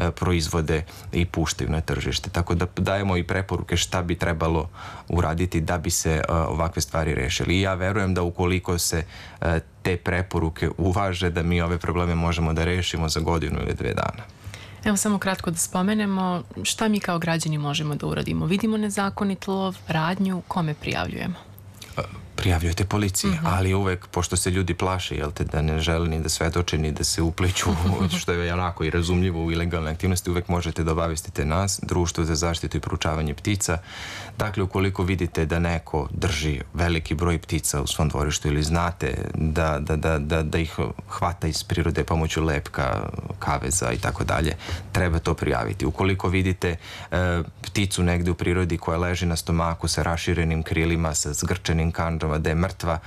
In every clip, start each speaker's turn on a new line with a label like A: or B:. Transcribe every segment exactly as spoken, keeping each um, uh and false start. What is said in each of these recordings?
A: proizvode i puštaju na tržište. Tako da dajemo i preporuke šta bi trebalo uraditi da bi se ovakve stvari rešili. I ja verujem da ukoliko se te preporuke uvaže, da mi ove probleme možemo da rešimo za godinu ili dve dana.
B: Evo samo kratko da spomenemo šta mi kao građani možemo da uradimo. Vidimo nezakonit lov, radnju, kome prijavljujemo?
A: Prijavljujete policiji, ali uvek, pošto se ljudi plaše, jel te, da ne žele ni da svedoče, ni da se upliću, što je onako i razumljivo u ilegalne aktivnosti, uvek možete da obavestite nas, Društvo za zaštitu i proučavanje ptica. Dakle, ukoliko vidite da neko drži veliki broj ptica u svom dvorištu ili znate da, da, da, da, da ih hvata iz prirode pomoću lepka, kaveza i tako dalje, treba to prijaviti. Ukoliko vidite e, pticu negde u prirodi koja leži na stomaku sa raširenim krilima, sa zgrčenim kandžama, da je mrtva,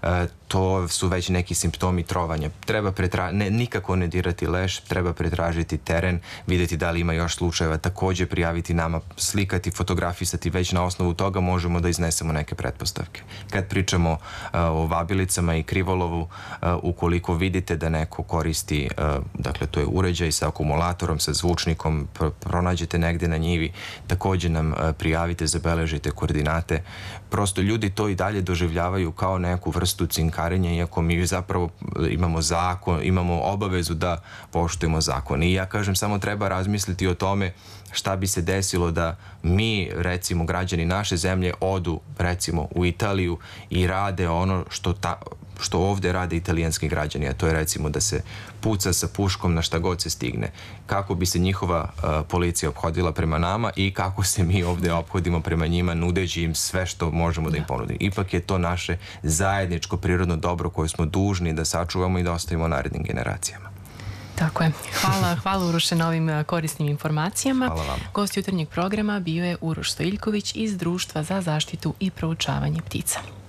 A: to su već neki simptomi trovanja. Treba pretražiti, nikako ne dirati leš, treba pretražiti teren, vidjeti da li ima još slučajeva, takođe prijaviti nama, slikati, fotografisati, već na osnovu toga možemo da iznesemo neke pretpostavke. Kad pričamo o vabilicama i krivolovu, ukoliko vidite da neko koristi, dakle to je uređaj sa akumulatorom, sa zvučnikom, pronađete negde na njivi, takođe nam prijavite, zabeležite koordinate. Prosto ljudi to i dalje doživljavaju kao neku vrstu cinkarenja, iako mi zapravo imamo zakon, imamo obavezu da poštujemo zakon. I ja kažem, samo treba razmisliti o tome šta bi se desilo da mi, recimo, građani naše zemlje odu, recimo, u Italiju i rade ono što ta što ovde rade italijanski građani, a to je, recimo, da se puca sa puškom na šta god se stigne. Kako bi se njihova policija ophodila prema nama i kako se mi ovde ophodimo prema njima, nudeći im sve što možemo da im ponudimo. Ipak je to naše zajedničko prirodno dobro koje smo dužni da sačuvamo i da ostavimo narednim generacijama.
B: Tako je. Hvala, hvala Uroše na ovim korisnim informacijama.
A: Hvala vam.
B: Gost jutarnjeg programa bio je Uroš Stojiljković iz Društva za zaštitu i proučavanje ptica.